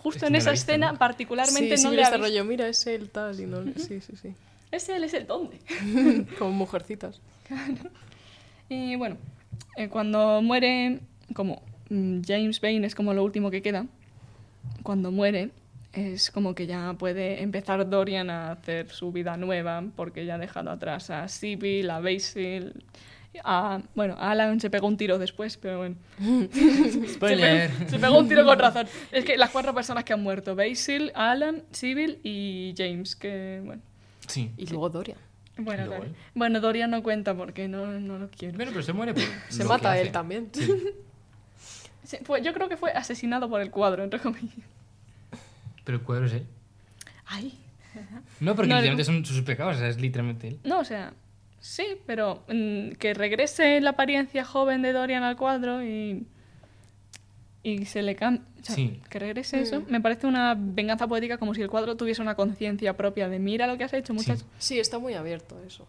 justo Es que en no esa la he visto escena nunca. particularmente Sí, no sí, le este ha visto. rollo, mira, es él, tal, y no... Sí. Es él, ¿dónde? Como mujercitas. Y bueno, cuando muere, como James Vane es como lo último que queda, cuando muere es como que ya puede empezar Dorian a hacer su vida nueva porque ya ha dejado atrás a Sybil, a Basil, bueno, a Alan se pegó un tiro después, pero bueno. Spoiler. Se pegó un tiro con razón. Es que las 4 personas que han muerto, Basil, Alan, Sybil y James, que bueno. Sí. Y luego Dorian. Bueno, Y luego claro. él. Bueno, Dorian no cuenta porque no lo quiero. Bueno, pero se muere por Se lo mata que a él hace. también. Sí. Sí, yo creo que fue asesinado por el cuadro, entre comillas. Pero el cuadro es él. Ay. No, porque No, literalmente son sus pecados, o sea, es literalmente él. No, o sea, sí, pero que regrese la apariencia joven de Dorian al cuadro y se le cambie. Sí. Que regrese eso, me parece una venganza poética como si el cuadro tuviese una conciencia propia de mira lo que has hecho, muchachos. Sí, está muy abierto eso.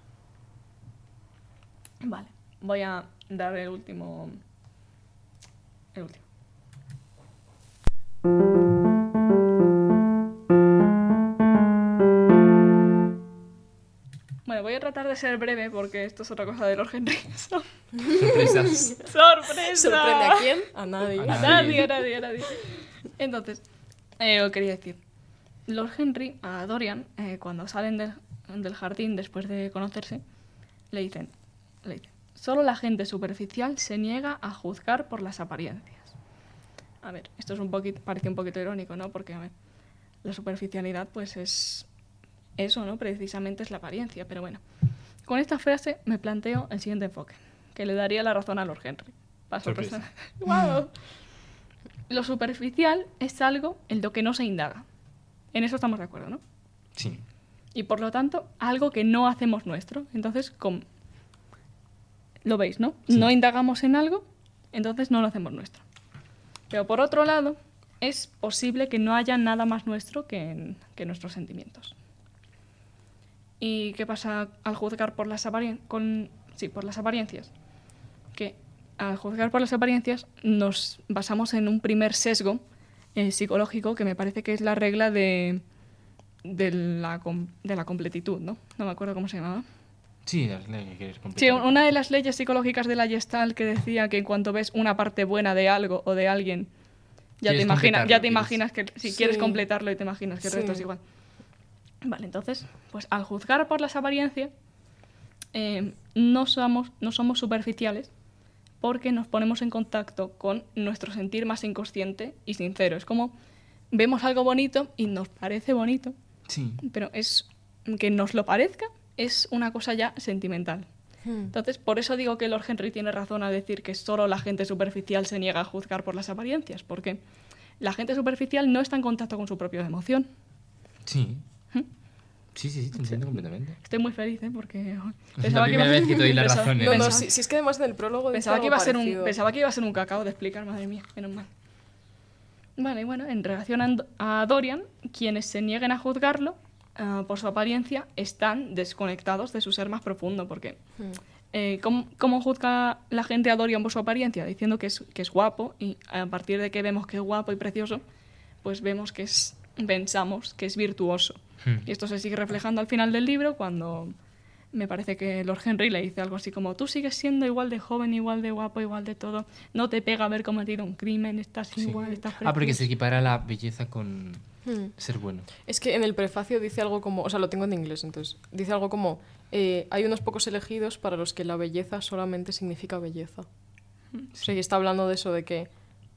Vale, voy a dar el último. El último. Bueno, voy a tratar de ser breve porque esto es otra cosa de Lord Henry. Sorpresas. ¡Sorpresa! ¿Sorprende a quién? A nadie. A A nadie. Entonces, lo quería decir. Lord Henry, a Dorian, cuando salen del jardín después de conocerse, le dicen, solo la gente superficial se niega a juzgar por las apariencias. A ver, esto es parece un poquito irónico, ¿no? Porque, a ver, la superficialidad, pues es eso, ¿no? Precisamente es la apariencia, pero bueno. Con esta frase me planteo el siguiente enfoque, que le daría la razón a Lord Henry. Para sorpresa. ¡Guau! Lo superficial es algo en lo que no se indaga. En eso estamos de acuerdo, ¿no? Sí. Y por lo tanto, algo que no hacemos nuestro. Entonces, lo veis, ¿no? Sí. No indagamos en algo, entonces no lo hacemos nuestro. Pero por otro lado, es posible que no haya nada más nuestro que nuestros sentimientos. ¿Y qué pasa al juzgar por las por las apariencias? Que al juzgar por las apariencias nos basamos en un primer sesgo psicológico que me parece que es la regla de la completitud, ¿no? No me acuerdo cómo se llamaba. Sí, la ley que quieres Sí, completar. una de las leyes psicológicas de la Gestalt que decía que en cuanto ves una parte buena de algo o de alguien, ya te Quieres imaginas que si Sí. quieres completarlo y te imaginas que el resto Sí. es igual. Vale, entonces, pues al juzgar por las apariencias, no somos superficiales porque nos ponemos en contacto con nuestro sentir más inconsciente y sincero. Es como vemos algo bonito y nos parece bonito, Sí. pero es que nos lo parezca es una cosa ya sentimental. Entonces, por eso digo que Lord Henry tiene razón al decir que solo la gente superficial se niega a juzgar por las apariencias, porque la gente superficial no está en contacto con su propia emoción. Sí. ¿Mm? Sí, te entiendo completamente. Estoy muy feliz, porque Es la primera vez que te doy la razón. No, ¿eh? si es que además en el prólogo dice Pensaba que, algo iba a ser parecido. pensaba que iba a ser un cacao de explicar, madre mía, menos mal. Vale, y bueno, en relación a Dorian, quienes se nieguen a juzgarlo por su apariencia están desconectados de su ser más profundo, porque ¿cómo juzga la gente a Dorian por su apariencia? Diciendo que es guapo, y a partir de que vemos que es guapo y precioso, pues pensamos que es virtuoso. Y esto se sigue reflejando al final del libro cuando me parece que Lord Henry le dice algo así como tú sigues siendo igual de joven, igual de guapo, igual de todo, no te pega haber cometido un crimen, estás Sí. igual, estás Porque precioso". se equipara la belleza con ser bueno. Es que en el prefacio dice algo como, o sea, lo tengo en inglés, entonces, dice algo como, hay unos pocos elegidos para los que la belleza solamente significa belleza. O sea, y está hablando de eso, de que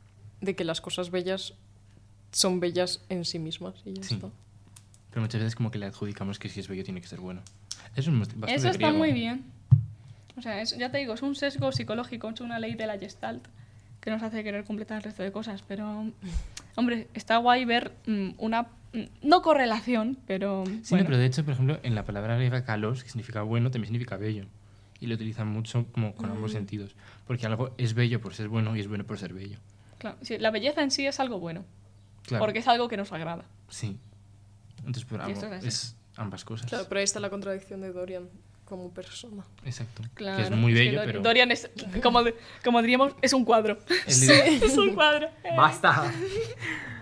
las cosas bellas son bellas en sí mismas y ya Sí. está. Pero muchas veces como que le adjudicamos que si es bello tiene que ser bueno. Eso es bastante Eso está griego. muy bien. O sea, ya te digo, es un sesgo psicológico, es una ley de la Gestalt que nos hace querer completar el resto de cosas, pero, hombre, está guay ver una, no correlación, pero Sí, bueno. no, pero de hecho, por ejemplo, en la palabra griega kalos, que significa bueno, también significa bello. Y lo utilizan mucho como con ambos sentidos. Porque algo es bello por ser bueno y es bueno por ser bello. Claro, sí, la belleza en sí es algo bueno, Claro. porque es algo que nos agrada. Sí. Entonces, por Y algo esto es así. es ambas cosas. Claro, pero ahí está la contradicción de Dorian como persona. Exacto. Claro, Que es muy que bello, pero... Dorian es, como diríamos, es un cuadro. El líder- Es un cuadro. ¡Basta!